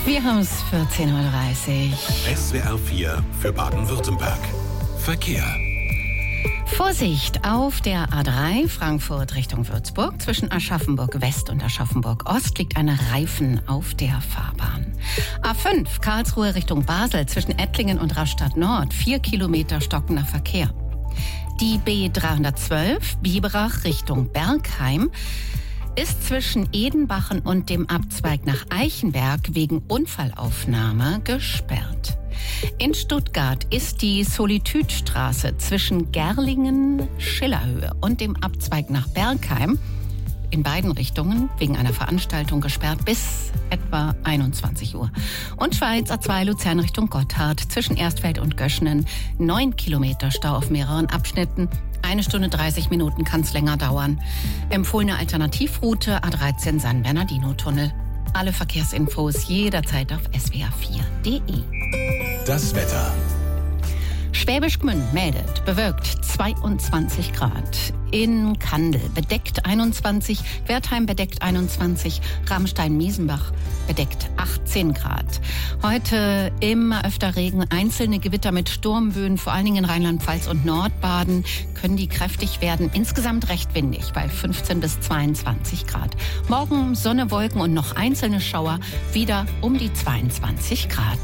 Wir haben es 14.30 Uhr. SWR 4 für Baden-Württemberg. Verkehr. Vorsicht auf der A3 Frankfurt Richtung Würzburg. Zwischen Aschaffenburg West und Aschaffenburg Ost liegt ein Reifen auf der Fahrbahn. A5 Karlsruhe Richtung Basel. Zwischen Ettlingen und Rastatt Nord 4 Kilometer stockender Verkehr. Die B312 Biberach Richtung Bergheim ist zwischen Edenbachen und dem Abzweig nach Eichenberg wegen Unfallaufnahme gesperrt. In Stuttgart ist die Solitüdstraße zwischen Gerlingen, Schillerhöhe und dem Abzweig nach Bergheim in beiden Richtungen wegen einer Veranstaltung gesperrt bis etwa 21 Uhr. Und Schweiz A2 Luzern Richtung Gotthard zwischen Erstfeld und Göschenen 9 Kilometer Stau auf mehreren Abschnitten. 1 Stunde 30 Minuten kann es länger dauern. Empfohlene Alternativroute A13 San Bernardino-Tunnel. Alle Verkehrsinfos jederzeit auf swr4.de. Das Wetter. Schwäbisch Gmünd meldet, bewölkt 22 Grad. In Kandel bedeckt 21, Wertheim bedeckt 21, Ramstein-Miesenbach bedeckt 18 Grad. Heute immer öfter Regen, einzelne Gewitter mit Sturmböen, vor allen Dingen in Rheinland-Pfalz und Nordbaden können die kräftig werden. Insgesamt recht windig bei 15 bis 22 Grad. Morgen Sonne, Wolken und noch einzelne Schauer, wieder um die 22 Grad.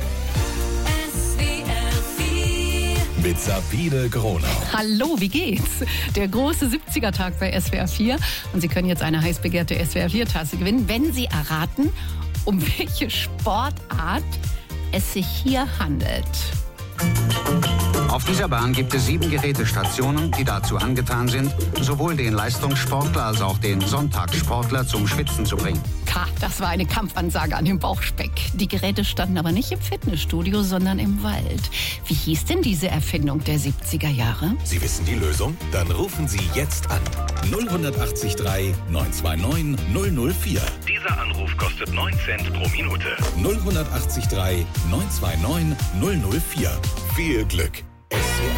Mit Sabine Gronau. Hallo, wie geht's? Der große 70er-Tag bei SWR 4. Und Sie können jetzt eine heiß begehrte SWR 4-Tasse gewinnen, wenn Sie erraten, um welche Sportart es sich hier handelt. Auf dieser Bahn gibt es 7 Gerätestationen, die dazu angetan sind, sowohl den Leistungssportler als auch den Sonntagssportler zum Schwitzen zu bringen. Das war eine Kampfansage an den Bauchspeck. Die Geräte standen aber nicht im Fitnessstudio, sondern im Wald. Wie hieß denn diese Erfindung der 70er Jahre? Sie wissen die Lösung? Dann rufen Sie jetzt an. 0183 929 004. Dieser Anruf kostet 9 Cent pro Minute. 0183 929 004. Viel Glück. SWR